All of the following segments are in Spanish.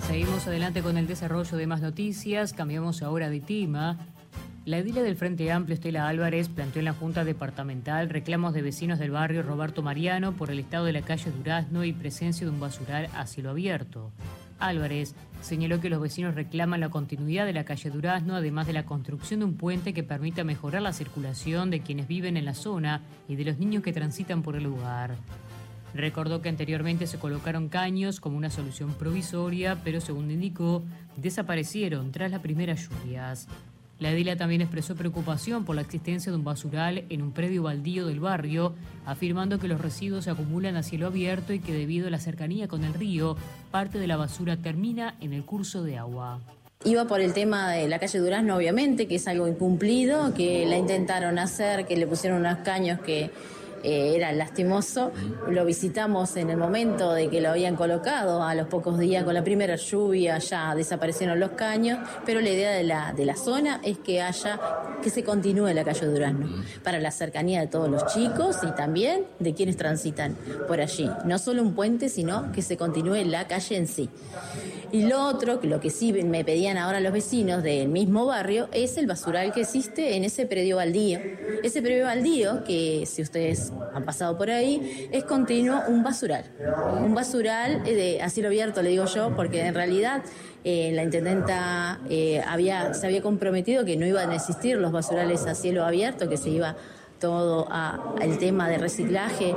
Seguimos adelante con el desarrollo de más noticias. Cambiamos ahora de tema. La edila del Frente Amplio, Estela Álvarez, planteó en la Junta Departamental reclamos de vecinos del barrio Roberto Mariano por el estado de la calle Durazno y presencia de un basural a cielo abierto. Álvarez señaló que los vecinos reclaman la continuidad de la calle Durazno, además de la construcción de un puente que permita mejorar la circulación de quienes viven en la zona y de los niños que transitan por el lugar. Recordó que anteriormente se colocaron caños como una solución provisoria, pero según indicó, desaparecieron tras las primeras lluvias. La edila también expresó preocupación por la existencia de un basural en un predio baldío del barrio, afirmando que los residuos se acumulan a cielo abierto y que debido a la cercanía con el río, parte de la basura termina en el curso de agua. Iba por el tema de la calle Durazno, obviamente, que es algo incumplido, que la intentaron hacer, que le pusieron unos caños que era lastimoso. Lo visitamos en el momento de que lo habían colocado, a los pocos días con la primera lluvia ya desaparecieron los caños, pero la idea de la zona es que se continúe la calle Durazno, para la cercanía de todos los chicos y también de quienes transitan por allí. No solo un puente, sino que se continúe la calle en sí. Y lo otro, lo que sí me pedían ahora los vecinos del mismo barrio, es el basural que existe en ese predio baldío. Ese predio baldío, que si ustedes han pasado por ahí, es continuo un basural. Un basural a cielo abierto, le digo yo, porque en realidad la intendenta se había comprometido que no iban a existir los basurales a cielo abierto, que se iba todo al tema de reciclaje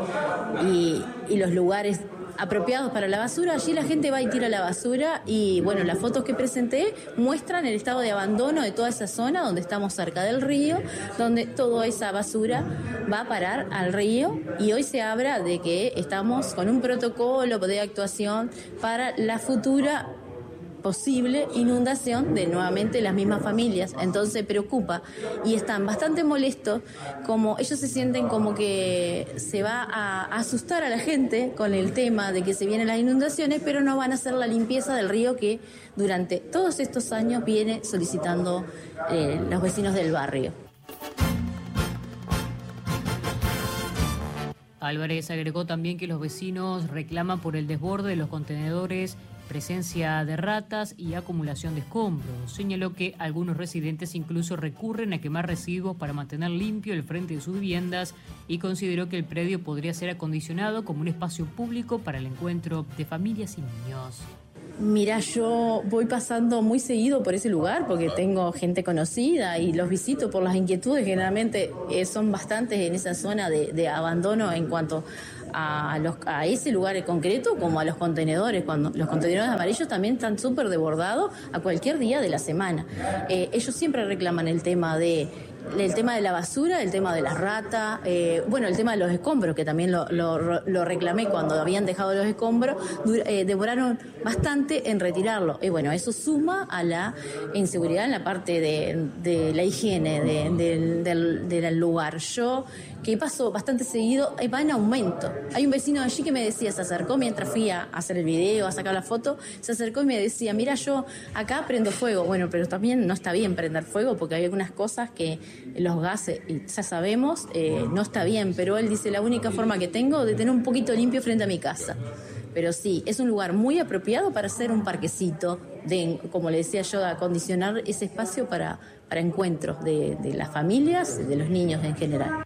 y los lugares apropiados para la basura. Allí la gente va y tira la basura y bueno, las fotos que presenté muestran el estado de abandono de toda esa zona donde estamos cerca del río, donde toda esa basura va a parar al río, y hoy se habla de que estamos con un protocolo de actuación para la futura posible inundación de nuevamente las mismas familias. Entonces preocupa y están bastante molestos, como ellos se sienten como que se va a asustar a la gente con el tema de que se vienen las inundaciones, pero no van a hacer la limpieza del río que durante todos estos años viene solicitando los vecinos del barrio. Álvarez agregó también que los vecinos reclaman por el desborde de los contenedores, presencia de ratas y acumulación de escombros. Señaló que algunos residentes incluso recurren a quemar residuos para mantener limpio el frente de sus viviendas y consideró que el predio podría ser acondicionado como un espacio público para el encuentro de familias y niños. Mira, yo voy pasando muy seguido por ese lugar porque tengo gente conocida y los visito por las inquietudes. Generalmente son bastantes en esa zona de abandono en cuanto a ese lugar en concreto, como a los contenedores. Cuando los contenedores amarillos también están súper desbordados a cualquier día de la semana. Ellos siempre reclaman el tema de la basura, el tema de las ratas, el tema de los escombros, que también lo reclamé cuando habían dejado los escombros, demoraron bastante en retirarlo. Y bueno, eso suma a la inseguridad en la parte de la higiene del lugar. Yo, que paso bastante seguido, va en aumento. Hay un vecino de allí que me decía, se acercó mientras fui a hacer el video, a sacar la foto, se acercó y me decía, mira, yo acá prendo fuego. Bueno, pero también no está bien prender fuego porque hay algunas cosas que los gases, y ya sabemos, no está bien, pero él dice, la única forma que tengo de tener un poquito limpio frente a mi casa. Pero sí, es un lugar muy apropiado para hacer un parquecito, como le decía yo, acondicionar ese espacio para encuentros de las familias, de los niños en general.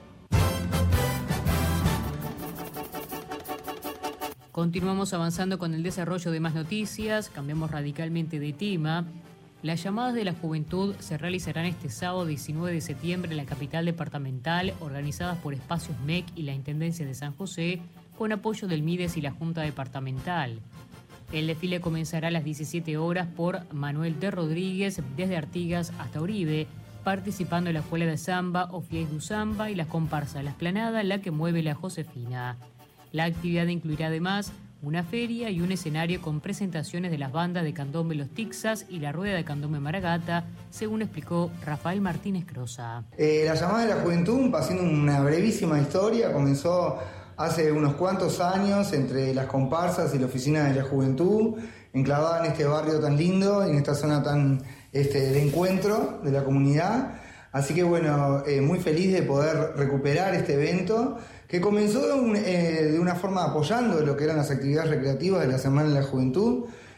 Continuamos avanzando con el desarrollo de más noticias, cambiamos radicalmente de tema. Las llamadas de la juventud se realizarán este sábado 19 de septiembre en la capital departamental, organizadas por Espacios MEC y la Intendencia de San José, con apoyo del MIDES y la Junta Departamental. El desfile comenzará a las 17 horas por Manuel de Rodríguez, desde Artigas hasta Uribe, participando en la Escuela de Samba, Ofies du Samba y las comparsas La Esplanada, la que mueve la Josefina. La actividad incluirá además una feria y un escenario con presentaciones de las bandas de Candombe Los Tixas y la Rueda de Candombe Maragata, según explicó Rafael Martínez Crosa. La llamada de la juventud, haciendo una brevísima historia, comenzó hace unos cuantos años entre las comparsas y la oficina de la juventud, enclavada en este barrio tan lindo, en esta zona tan de encuentro de la comunidad. Así que bueno, muy feliz de poder recuperar este evento que comenzó de una forma apoyando lo que eran las actividades recreativas de la Semana de la Juventud,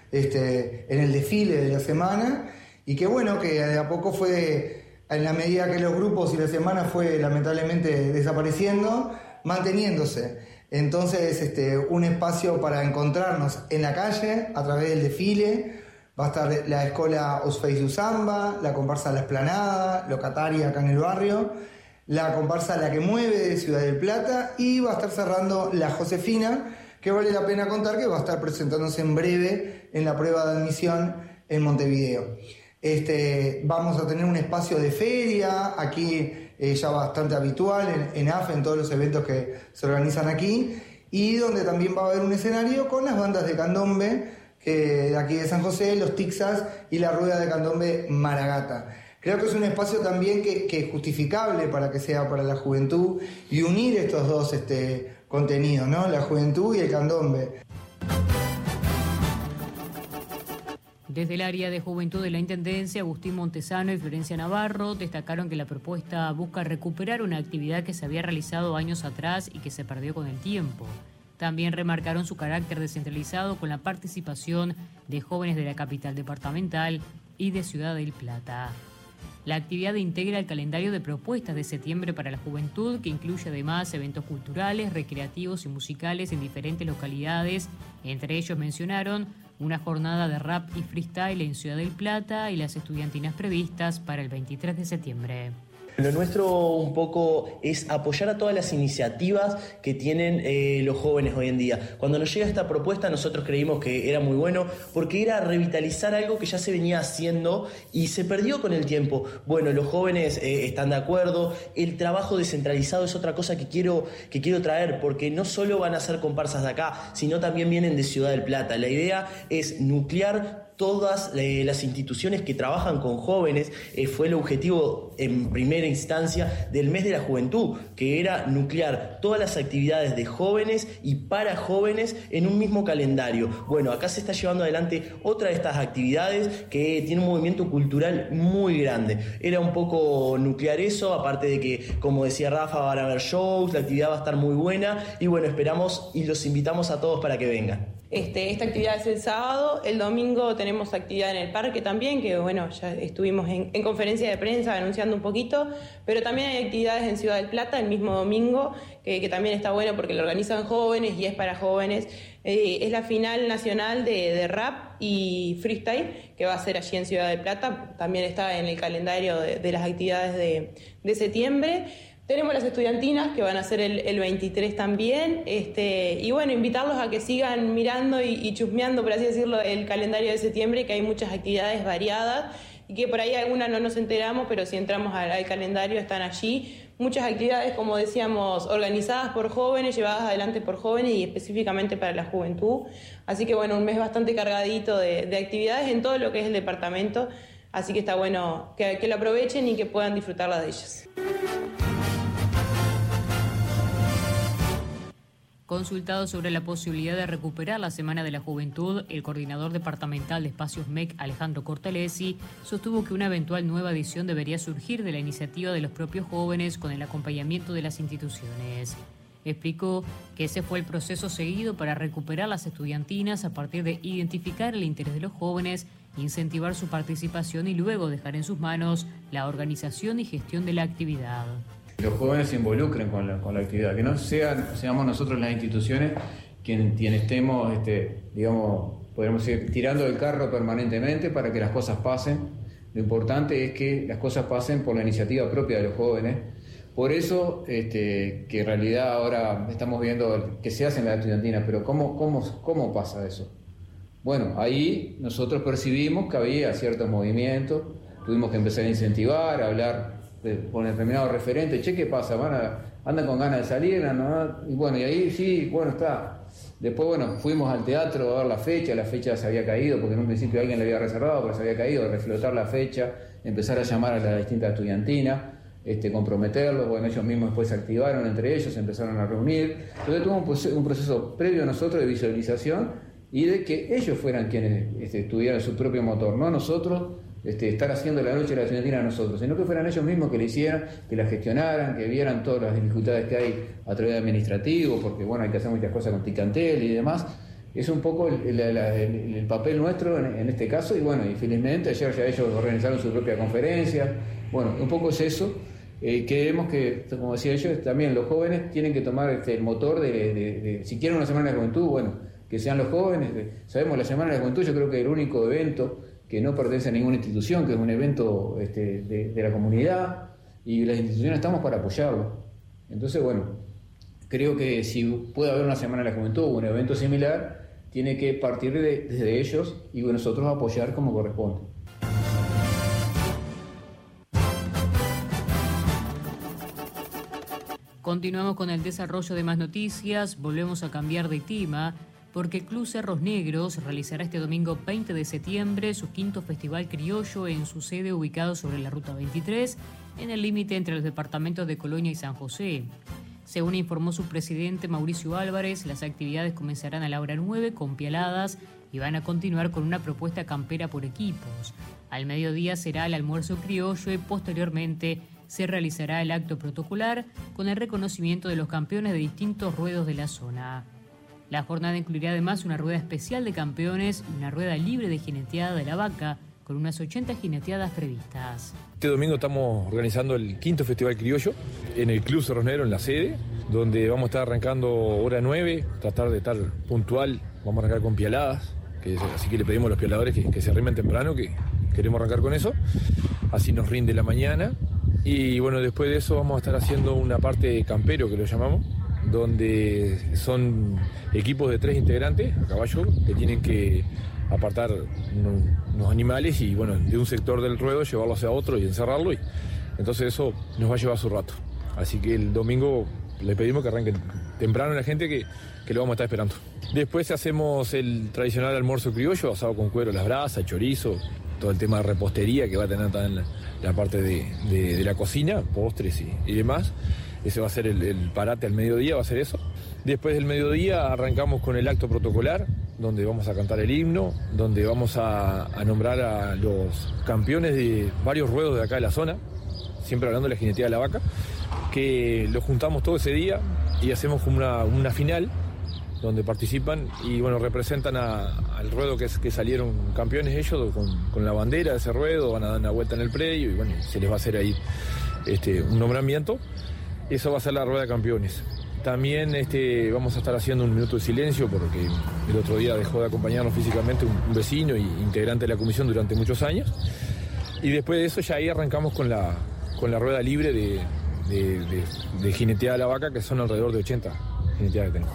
en el desfile de la semana, y que bueno, que de a poco fue, en la medida que los grupos y la semana fue lamentablemente desapareciendo, manteniéndose. Entonces, un espacio para encontrarnos en la calle a través del desfile. Va a estar la escuela Osfeizu Zamba, la comparsa La Esplanada, Locataria acá en el barrio, la comparsa La que Mueve de Ciudad del Plata, y va a estar cerrando la Josefina, que vale la pena contar que va a estar presentándose en breve en la prueba de admisión en Montevideo. Vamos a tener un espacio de feria aquí ya bastante habitual en AFE, en todos los eventos que se organizan aquí, y donde también va a haber un escenario con las bandas de candombe de aquí de San José, los Tixas y la Rueda de Candombe Maragata. Creo que es un espacio también que es justificable para que sea para la juventud, y unir estos dos contenidos, ¿no? La juventud y el candombe. Desde el área de juventud de la Intendencia, Agustín Montesano y Florencia Navarro destacaron que la propuesta busca recuperar una actividad que se había realizado años atrás y que se perdió con el tiempo. También remarcaron su carácter descentralizado con la participación de jóvenes de la capital departamental y de Ciudad del Plata. La actividad integra el calendario de propuestas de septiembre para la juventud, que incluye además eventos culturales, recreativos y musicales en diferentes localidades. Entre ellos mencionaron una jornada de rap y freestyle en Ciudad del Plata y las estudiantinas previstas para el 23 de septiembre. Lo nuestro un poco es apoyar a todas las iniciativas que tienen los jóvenes hoy en día. Cuando nos llega esta propuesta, nosotros creímos que era muy bueno porque era revitalizar algo que ya se venía haciendo y se perdió con el tiempo. Bueno, los jóvenes están de acuerdo. El trabajo descentralizado es otra cosa que quiero traer, porque no solo van a ser comparsas de acá, sino también vienen de Ciudad del Plata. La idea es nuclear todas las instituciones que trabajan con jóvenes. Fue el objetivo en primera instancia del mes de la juventud, que era nuclear todas las actividades de jóvenes y para jóvenes en un mismo calendario. Bueno, acá se está llevando adelante otra de estas actividades que tiene un movimiento cultural muy grande. Era un poco nuclear eso, aparte de que, como decía Rafa, van a haber shows, la actividad va a estar muy buena, y bueno, esperamos y los invitamos a todos para que vengan. Esta actividad es el sábado. El domingo tenemos actividad en el parque también, que bueno, ya estuvimos en conferencia de prensa anunciando un poquito, pero también hay actividades en Ciudad del Plata el mismo domingo, que también está bueno porque lo organizan jóvenes y es para jóvenes. Es la final nacional de rap y freestyle, que va a ser allí en Ciudad del Plata. También está en el calendario de las actividades de septiembre. Tenemos las estudiantinas que van a ser el 23 también, y bueno, invitarlos a que sigan mirando y chusmeando, por así decirlo, el calendario de septiembre, que hay muchas actividades variadas y que por ahí algunas no nos enteramos, pero si entramos al calendario están allí. Muchas actividades, como decíamos, organizadas por jóvenes, llevadas adelante por jóvenes y específicamente para la juventud. Así que bueno, un mes bastante cargadito de actividades en todo lo que es el departamento, así que está bueno que lo aprovechen y que puedan disfrutarlas de ellas. Consultado sobre la posibilidad de recuperar la Semana de la Juventud, el coordinador departamental de Espacios MEC, Alejandro Cortelesi, sostuvo que una eventual nueva edición debería surgir de la iniciativa de los propios jóvenes con el acompañamiento de las instituciones. Explicó que ese fue el proceso seguido para recuperar las estudiantinas a partir de identificar el interés de los jóvenes, incentivar su participación y luego dejar en sus manos la organización y gestión de la actividad. Los jóvenes se involucren con la actividad, que no seamos nosotros las instituciones quienes estemos, podríamos decir, tirando el carro permanentemente para que las cosas pasen. Lo importante es que las cosas pasen por la iniciativa propia de los jóvenes. Por eso, que en realidad ahora estamos viendo que se hacen las estudiantinas, pero ¿cómo pasa eso? Bueno, ahí nosotros percibimos que había ciertos movimientos, tuvimos que empezar a incentivar, a hablar con determinados referentes. Che, ¿qué pasa? ¿Andan con ganas de salir? ¿No? Y bueno, y ahí sí, bueno, está. Después, bueno, fuimos al teatro a ver la fecha se había caído, porque en un principio alguien la había reservado, pero se había caído, reflotar la fecha, empezar a llamar a las distintas estudiantinas, comprometerlos. Bueno, ellos mismos después se activaron entre ellos, se empezaron a reunir. Entonces tuvo un proceso previo a nosotros de visualización y de que ellos fueran quienes tuvieran su propio motor, no nosotros estar haciendo la noche de la estudiantina a nosotros, sino que fueran ellos mismos que la hicieran, que la gestionaran, que vieran todas las dificultades que hay a través de administrativo, porque bueno, hay que hacer muchas cosas con Ticantel y demás. es un poco el papel nuestro en este caso, y bueno, y felizmente ayer ya ellos organizaron su propia conferencia. Bueno, un poco es eso. Queremos que, como decía ellos, también los jóvenes tienen que tomar el motor de si quieren una semana de juventud, bueno, que sean los jóvenes. Sabemos, la semana de la juventud yo creo que es el único evento que no pertenece a ninguna institución, que es un evento de la comunidad, y las instituciones estamos para apoyarlo. Entonces, bueno, creo que si puede haber una semana de la juventud o un evento similar, tiene que partir desde ellos y nosotros apoyar como corresponde. Continuamos con el desarrollo de más noticias, volvemos a cambiar de tema, porque el Club Cerros Negros realizará este domingo 20 de septiembre su quinto Festival Criollo en su sede ubicado sobre la Ruta 23, en el límite entre los departamentos de Colonia y San José. Según informó su presidente Mauricio Álvarez, las actividades comenzarán a la hora 9 con pialadas y van a continuar con una propuesta campera por equipos. Al mediodía será el almuerzo criollo y posteriormente se realizará el acto protocolar con el reconocimiento de los campeones de distintos ruedos de la zona. La jornada incluirá además una rueda especial de campeones y una rueda libre de jineteada de la vaca, con unas 80 jineteadas previstas. Este domingo estamos organizando el quinto Festival Criollo en el Club Cerros Negros, en la sede, donde vamos a estar arrancando hora 9, tratar de estar puntual. Vamos a arrancar con pialadas, así que le pedimos a los pialadores que se arrimen temprano, que queremos arrancar con eso, así nos rinde la mañana. Y bueno, después de eso vamos a estar haciendo una parte campero, que lo llamamos, donde son equipos de 3 integrantes a caballo que tienen que apartar unos animales y bueno, de un sector del ruedo llevarlo hacia otro y encerrarlo, y entonces eso nos va a llevar su rato. Así que el domingo le pedimos que arranquen temprano a la gente que lo vamos a estar esperando. Después hacemos el tradicional almuerzo criollo, asado con cuero, las brasas, chorizo, todo el tema de repostería que va a tener también la parte de la cocina, postres y demás. Ese va a ser el parate al mediodía, va a ser eso. Después del mediodía arrancamos con el acto protocolar, donde vamos a cantar el himno, donde vamos a nombrar a los campeones de varios ruedos de acá de la zona, siempre hablando de la jineteada de la vaca, que los juntamos todo ese día y hacemos una final donde participan y bueno, representan al ruedo que salieron campeones ellos con la bandera de ese ruedo, van a dar una vuelta en el predio y bueno, se les va a hacer ahí un nombramiento. Eso va a ser la rueda de campeones. También vamos a estar haciendo un minuto de silencio porque el otro día dejó de acompañarnos físicamente un vecino y integrante de la comisión durante muchos años. Y después de eso ya ahí arrancamos con la rueda libre de jineteada de la vaca, que son alrededor de 80 jineteadas que tengo.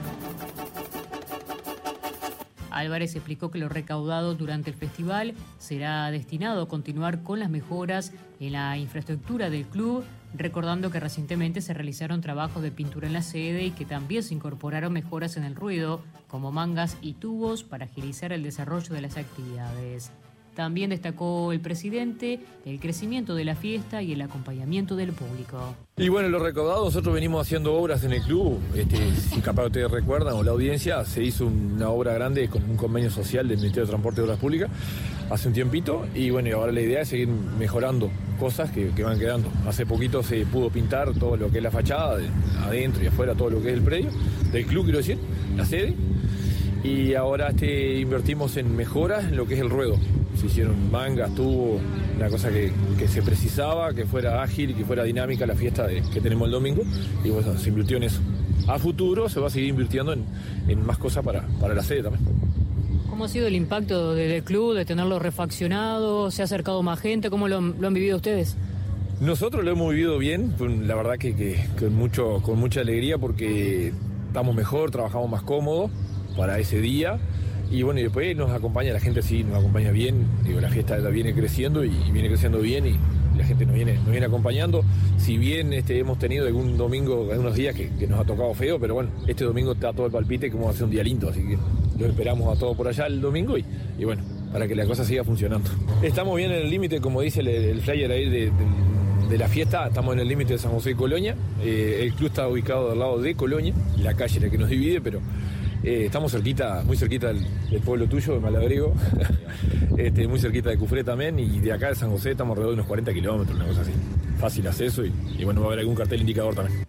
Álvarez explicó que lo recaudado durante el festival será destinado a continuar con las mejoras en la infraestructura del club, recordando que recientemente se realizaron trabajos de pintura en la sede y que también se incorporaron mejoras en el ruedo, como mangas y tubos, para agilizar el desarrollo de las actividades. También destacó el presidente el crecimiento de la fiesta y el acompañamiento del público. Y bueno, lo recaudado, nosotros venimos haciendo obras en el club, si capaz ustedes recuerdan o la audiencia, se hizo una obra grande con un convenio social del Ministerio de Transporte y Obras Públicas hace un tiempito, y bueno, y ahora la idea es seguir mejorando cosas que van quedando. Hace poquito se pudo pintar todo lo que es la fachada, adentro y afuera, todo lo que es el predio, del club quiero decir, la sede, y ahora invertimos en mejoras en lo que es el ruedo. Se hicieron mangas, tubos, una cosa que se precisaba, que fuera ágil y que fuera dinámica la fiesta que tenemos el domingo, y bueno, se invirtió en eso. A futuro se va a seguir invirtiendo en más cosas para la sede también. ¿Cómo ha sido el impacto del club, de tenerlo refaccionado? ¿Se ha acercado más gente? ¿Cómo lo han vivido ustedes? Nosotros lo hemos vivido bien, la verdad que con mucha alegría, porque estamos mejor, trabajamos más cómodos para ese día. Y bueno, y después nos acompaña, la gente sí nos acompaña bien, la fiesta viene creciendo y viene creciendo bien, y la gente nos viene acompañando. Si bien hemos tenido algún domingo, algunos días que nos ha tocado feo, pero bueno, este domingo está todo el palpite como va a ser un día lindo, así que lo esperamos a todos por allá el domingo y bueno, para que la cosa siga funcionando. Estamos bien en el límite, como dice el flyer ahí de la fiesta, estamos en el límite de San José y Colonia. El club está ubicado del lado de Colonia, la calle la que nos divide, pero estamos muy cerquita del pueblo tuyo, de Malabrego, muy cerquita de Cufré también, y de acá de San José estamos alrededor de unos 40 kilómetros, una cosa así. Fácil acceso y bueno, va a haber algún cartel indicador también.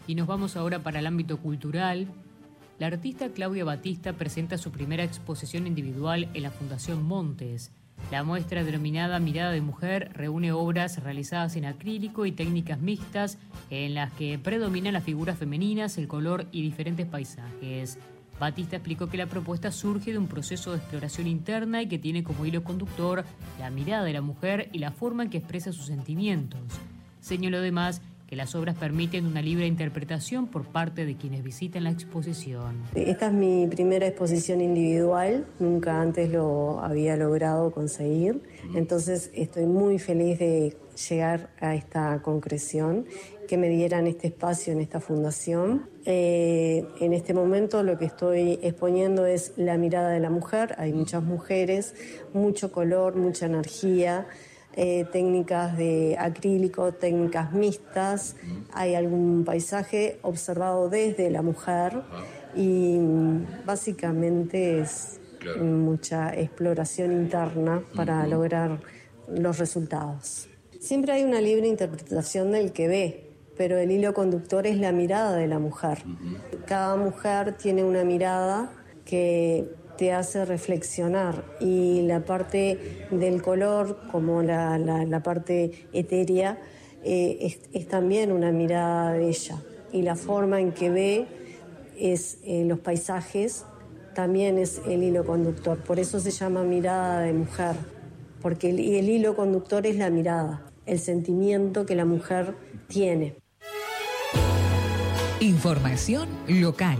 Y nos vamos ahora para el ámbito cultural. La artista Claudia Batista presenta su primera exposición individual en la Fundación Montes. La muestra denominada Mirada de Mujer reúne obras realizadas en acrílico y técnicas mixtas en las que predominan las figuras femeninas, el color y diferentes paisajes. Batista explicó que la propuesta surge de un proceso de exploración interna y que tiene como hilo conductor la mirada de la mujer y la forma en que expresa sus sentimientos. Señaló además que las obras permiten una libre interpretación por parte de quienes visitan la exposición. Esta es mi primera exposición individual, nunca antes lo había logrado conseguir, entonces estoy muy feliz de llegar a esta concreción, que me dieran este espacio en esta fundación. En este momento lo que estoy exponiendo es la mirada de la mujer, hay muchas mujeres, mucho color, mucha energía, técnicas de acrílico, técnicas mixtas, hay algún paisaje observado desde la mujer y básicamente es mucha exploración interna para lograr los resultados. Siempre hay una libre interpretación del que ve, pero el hilo conductor es la mirada de la mujer. Cada mujer tiene una mirada que te hace reflexionar y la parte del color, como la parte etérea, es también una mirada de ella. Y la forma en que ve es los paisajes, también es el hilo conductor. Por eso se llama mirada de mujer, porque el hilo conductor es la mirada, el sentimiento que la mujer tiene. Información local.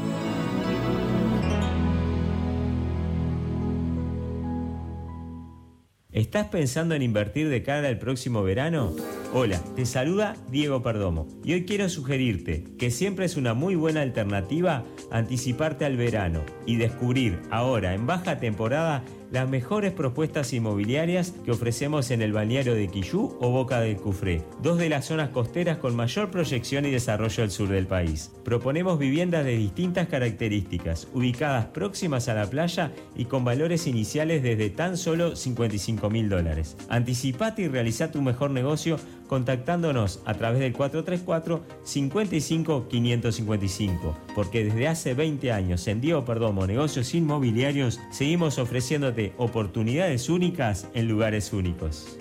¿Estás pensando en invertir de cara al próximo verano? Hola, te saluda Diego Perdomo y hoy quiero sugerirte que siempre es una muy buena alternativa anticiparte al verano y descubrir ahora en baja temporada las mejores propuestas inmobiliarias que ofrecemos en el balneario de Quillú o Boca del Cufré, dos de las zonas costeras con mayor proyección y desarrollo al sur del país. Proponemos viviendas de distintas características, ubicadas próximas a la playa y con valores iniciales desde tan solo $55.000. Anticipate y realiza tu mejor negocio contactándonos a través del 434-55-555, porque desde hace 20 años en Diego Perdomo Negocios Inmobiliarios seguimos ofreciéndote oportunidades únicas en lugares únicos.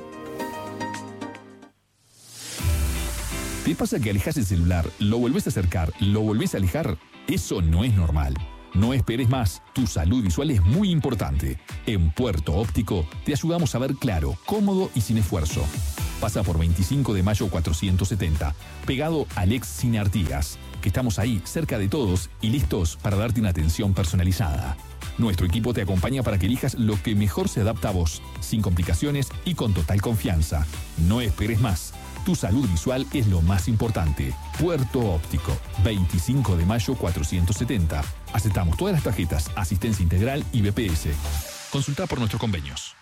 ¿Te pasa que alejas el celular, lo volvés a acercar, lo volvés a alejar? Eso no es normal. No esperes más, tu salud visual es muy importante. En Puerto Óptico te ayudamos a ver claro, cómodo y sin esfuerzo. Pasa por 25 de mayo 470, pegado al ex Cine Artigas, que estamos ahí, cerca de todos y listos para darte una atención personalizada. Nuestro equipo te acompaña para que elijas lo que mejor se adapta a vos, sin complicaciones y con total confianza. No esperes más. Tu salud visual es lo más importante. Puerto Óptico, 25 de mayo 470. Aceptamos todas las tarjetas, asistencia integral y BPS. Consulta por nuestros convenios.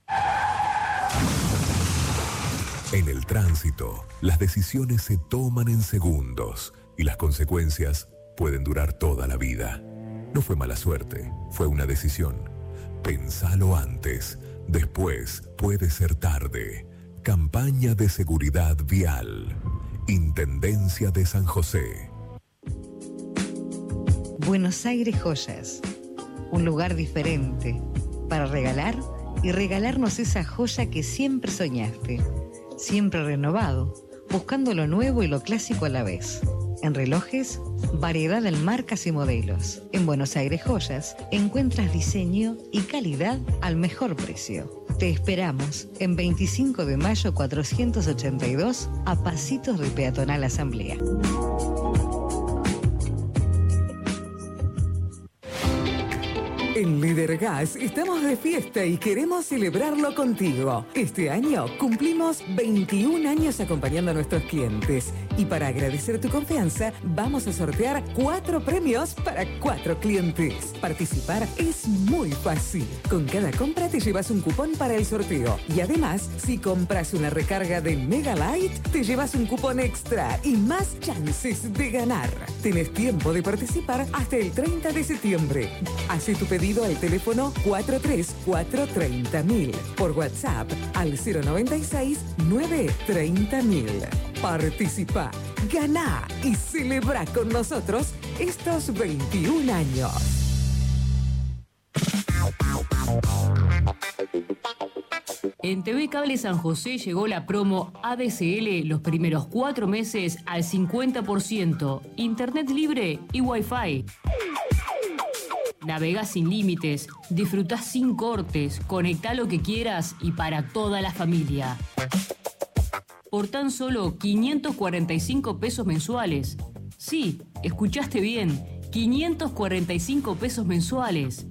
En el tránsito, las decisiones se toman en segundos y las consecuencias pueden durar toda la vida. No fue mala suerte, fue una decisión. Pensalo antes, después puede ser tarde. Campaña de seguridad vial. Intendencia de San José. Buenos Aires Joyas. Un lugar diferente para regalar y regalarnos esa joya que siempre soñaste. Siempre renovado, buscando lo nuevo y lo clásico a la vez. En relojes, variedad en marcas y modelos. En Buenos Aires Joyas encuentras diseño y calidad al mejor precio. Te esperamos en 25 de mayo 482 a pasitos de Peatonal Asamblea. En Lidergas estamos de fiesta y queremos celebrarlo contigo. Este año cumplimos 21 años acompañando a nuestros clientes. Y para agradecer tu confianza, vamos a sortear 4 premios para 4 clientes. Participar es muy fácil. Con cada compra te llevas un cupón para el sorteo. Y además, si compras una recarga de Megalight, te llevas un cupón extra y más chances de ganar. Tenés tiempo de participar hasta el 30 de septiembre. Haz tu pedido al teléfono 434-30.000. Por WhatsApp al 096-930.000. Participá, ganá y celebra con nosotros estos 21 años. En TV Cable San José llegó la promo ADSL los primeros 4 meses al 50%, internet libre y Wi-Fi. Navegás sin límites, disfrutás sin cortes, conectá lo que quieras y para toda la familia. Por tan solo 545 pesos mensuales. Sí, escuchaste bien, 545 pesos mensuales.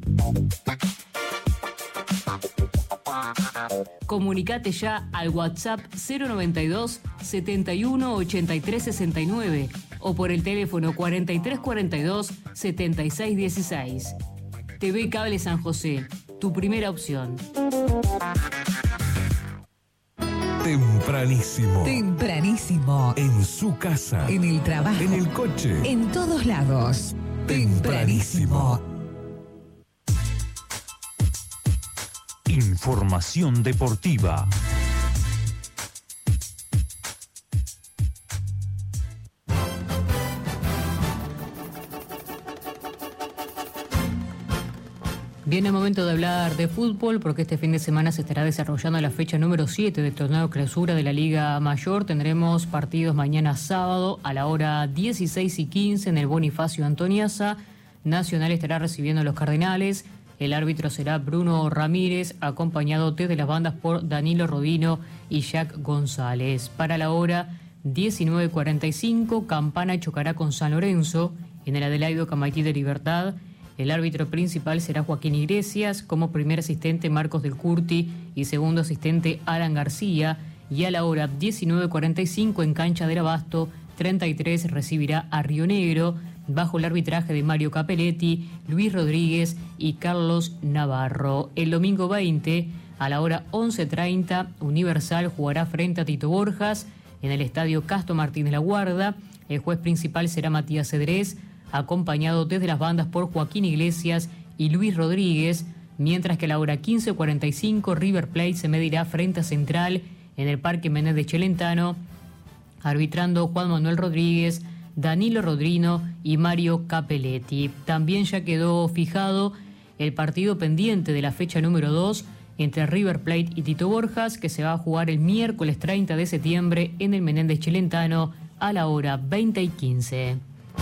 Comunicate ya al WhatsApp 092 71 83 69 o por el teléfono 43 42 76 16. TV Cable San José, tu primera opción. Tempranísimo. Tempranísimo. En su casa. En el trabajo. En el coche. En todos lados. Tempranísimo. Información deportiva. Viene el momento de hablar de fútbol porque este fin de semana se estará desarrollando la fecha número 7 del torneo clausura de la Liga Mayor. Tendremos partidos mañana sábado a la hora 16:15 en el Bonifacio Antoniazza. Nacional estará recibiendo a los Cardenales. El árbitro será Bruno Ramírez, acompañado desde las bandas por Danilo Rodino y Jack González. Para la hora 19:45, Campana chocará con San Lorenzo en el Adelaido Camaití de Libertad. El árbitro principal será Joaquín Iglesias, como primer asistente Marcos del Curti y segundo asistente Alan García. Y a la hora 19:45 en cancha del Abasto, 33 recibirá a Río Negro, bajo el arbitraje de Mario Capelletti, Luis Rodríguez y Carlos Navarro. El domingo 20, a la hora 11:30, Universal jugará frente a Tito Borjas en el estadio Castro Martín de la Guarda. El juez principal será Matías Cedrés, acompañado desde las bandas por Joaquín Iglesias y Luis Rodríguez, mientras que a la hora 15:45 River Plate se medirá frente a Central en el Parque Menéndez Celentano, arbitrando Juan Manuel Rodríguez, Danilo Rodrino y Mario Capelletti. También ya quedó fijado el partido pendiente de la fecha número 2 entre River Plate y Tito Borjas, que se va a jugar el miércoles 30 de septiembre en el Menéndez Celentano a la hora 20:15.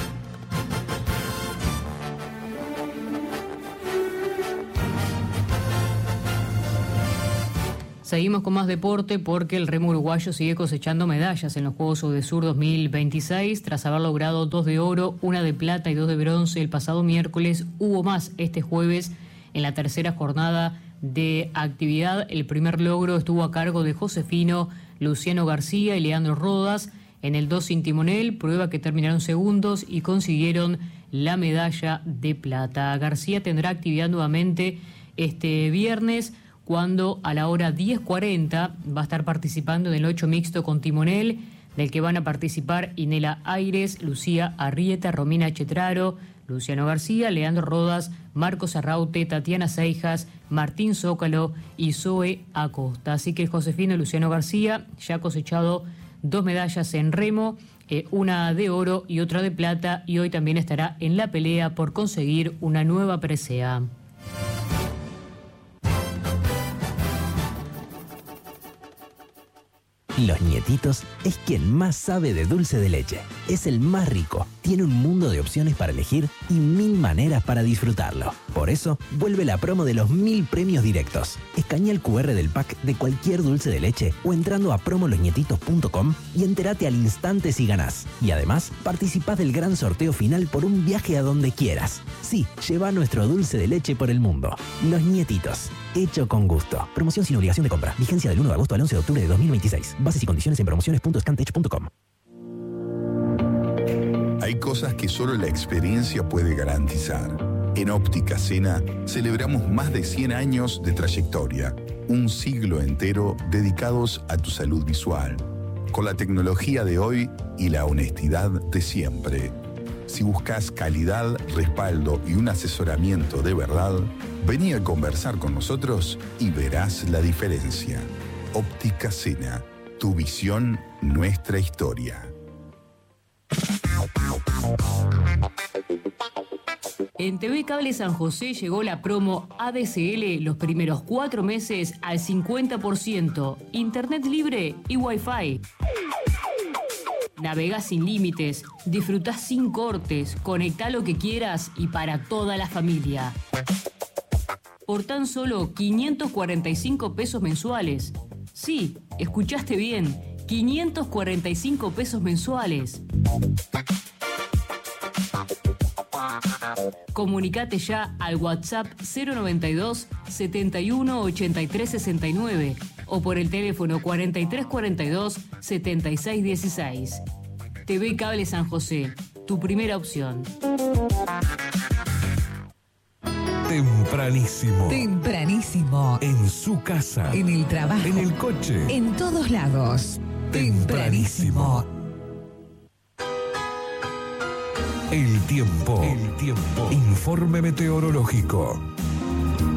Seguimos con más deporte porque el remo uruguayo sigue cosechando medallas en los Juegos UDESUR 2026. Tras haber logrado 2 de oro, 1 de plata y 2 de bronce el pasado miércoles, hubo más este jueves en la tercera jornada de actividad. El primer logro estuvo a cargo de Josefino, Luciano García y Leandro Rodas en el 2 sin timonel, prueba que terminaron segundos y consiguieron la medalla de plata. García tendrá actividad nuevamente este viernes, cuando a la hora 10:40 va a estar participando en el 8 mixto con timonel, del que van a participar Inela Aires, Lucía Arrieta, Romina Chetraro, Luciano García, Leandro Rodas, Marcos Arraute, Tatiana Seijas, Martín Zócalo y Zoe Acosta. Así que el Josefino Luciano García ya ha cosechado 2 medallas en remo, una de oro y otra de plata, y hoy también estará en la pelea por conseguir una nueva presea. Los Nietitos es quien más sabe de dulce de leche. Es el más rico, tiene un mundo de opciones para elegir y 1000 maneras para disfrutarlo. Por eso, vuelve la promo de los 1000 premios directos. Escanea el QR del pack de cualquier dulce de leche o entrando a promolosnietitos.com y entérate al instante si ganás. Y además, participás del gran sorteo final por un viaje a donde quieras. Sí, lleva nuestro dulce de leche por el mundo. Los Nietitos, hecho con gusto. Promoción sin obligación de compra. Vigencia del 1 de agosto al 11 de octubre de 2026. Bases y condiciones en promociones.scantech.com. Hay cosas que solo la experiencia puede garantizar. En Óptica Sena celebramos más de 100 años de trayectoria, un siglo entero dedicados a tu salud visual, con la tecnología de hoy y la honestidad de siempre. Si buscas calidad, respaldo y un asesoramiento de verdad, vení a conversar con nosotros y verás la diferencia. Óptica Sena, tu visión nuestra historia. En TV Cable San José llegó la promo ADSL los primeros 4 meses al 50%, internet libre y wifi. Navegás sin límites, disfrutás sin cortes, conectá lo que quieras y para toda la familia. Por tan solo 545 pesos mensuales. Sí, escuchaste bien, 545 pesos mensuales. Comunicate ya al WhatsApp 092 71 83 69 o por el teléfono 43 42 76 16. TV Cable San José, tu primera opción. Tempranísimo. Tempranísimo. En su casa. En el trabajo. En el coche. En todos lados. Tempranísimo. El tiempo. Informe meteorológico.